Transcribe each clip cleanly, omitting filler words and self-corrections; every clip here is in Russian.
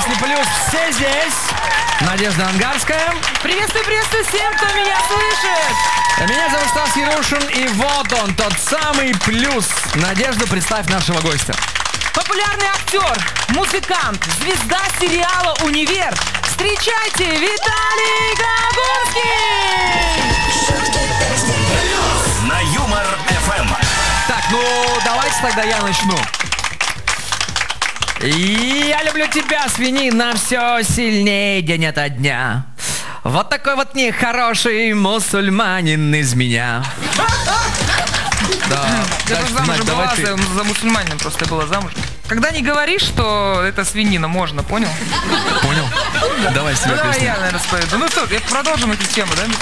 Если плюс, все здесь. Надежда Ангарская. Приветствую, приветствую всем, кто меня слышит. Меня зовут Стас Ярушин, и вот он, тот самый плюс. Надежда, представь нашего гостя. Популярный актер, музыкант, звезда сериала «Универ». Встречайте, Виталий Гагунский! На Юмор ФМ. Так, ну давайте тогда я начну. Я люблю тебя, свинина, все сильнее день ото дня. Вот такой вот нехороший мусульманин из меня. Да, Я тоже замужем была, за мусульманином просто была замужем. Когда не говоришь, что это свинина, можно, понял? Понял? Давай себе Давай песню. я, наверное, спою. Ну что, продолжим эту тему, да?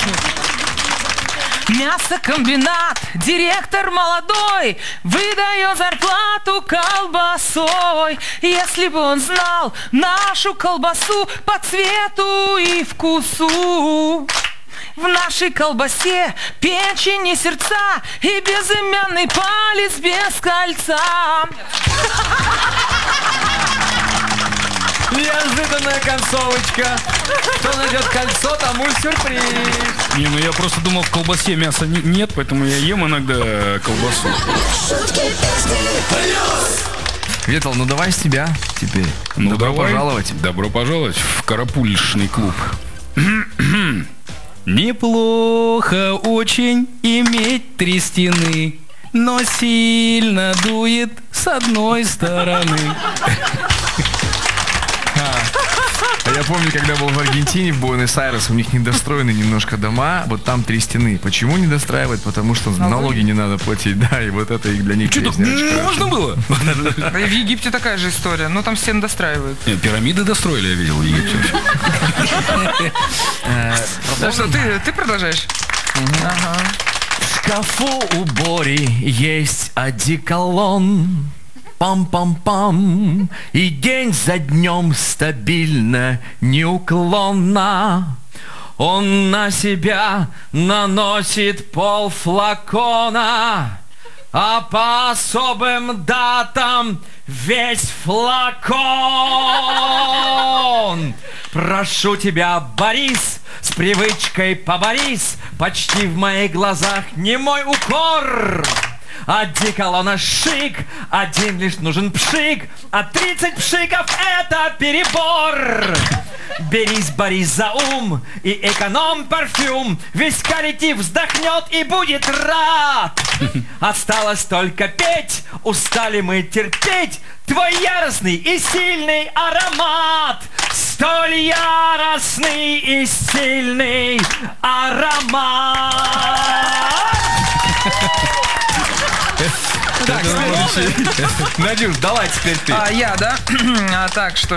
Мясокомбинат, директор молодой, выдает зарплату колбасой. Если бы он знал нашу колбасу по цвету и вкусу. В нашей колбасе печень и сердца и безымянный палец без кольца. Неожиданная концовочка. Кто найдет кольцо, тому сюрприз. Не, ну я просто думал, в колбасе мяса нет, поэтому я ем иногда колбасу. Витал, ну давай с тебя теперь. Ну Добро давай. пожаловать. Добро пожаловать в карапульшный клуб. Неплохо очень иметь 3 стены, но сильно дует с одной стороны. Я помню, когда был в Аргентине, в Буэнос-Айресе, у них недостроены немножко дома, вот там 3 стены. Почему не достраивают? Потому что налоги не надо платить, да, и вот это их для них Что-то песня очень можно было? В Египте такая же история, но там стены достраивают. Пирамиды достроили, я видел в Египте. Ну что, ты продолжаешь? Ага. В шкафу у Бори есть одеколон. Пам-пам-пам. И день за днем стабильно, неуклонно он на себя наносит полфлакона, а по особым датам весь флакон. Прошу тебя, Борис, с привычкой поборись, почти в моих глазах не мой укор. Одеколона шик, один лишь нужен пшик, а 30 пшиков это перебор. Берись, Борис, за ум и эконом парфюм, весь коллектив вздохнет и будет рад. Осталось только петь, устали мы терпеть твой яростный и сильный аромат. Столь яростный и сильный аромат. Так, Надюш, давай теперь ты. Я, да? Так, что?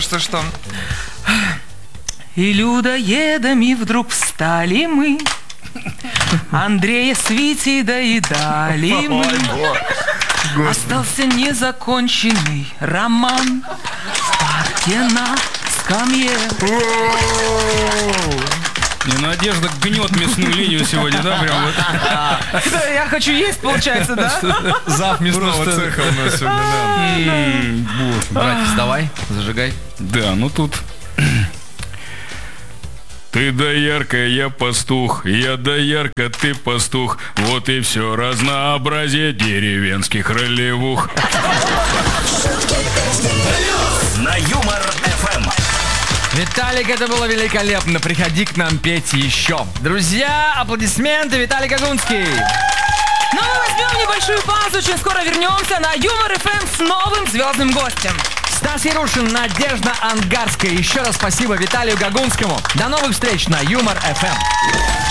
И людоедами вдруг встали мы, Андрея с Витей доедали мы. Остался незаконченный роман в парке на скамье. Не, Надежда гнет мясную линию сегодня, да, прям вот. Я хочу есть, получается, да? Зав мясного цеха у нас сегодня, да. Братец, давай, зажигай. Да, ну тут... Ты доярка, я пастух, я доярка, ты пастух. Вот и все разнообразие деревенских ролевух. На Юмор ФМ. Виталик, это было великолепно. Приходи к нам петь еще. Друзья, аплодисменты, Виталий Гагунский. Ну, мы возьмем небольшую паузу, очень скоро вернемся на Юмор ФМ с новым звездным гостем. Стас Ярушин, Надежда Ангарская. Еще раз спасибо Виталию Гагунскому. До новых встреч на Юмор ФМ.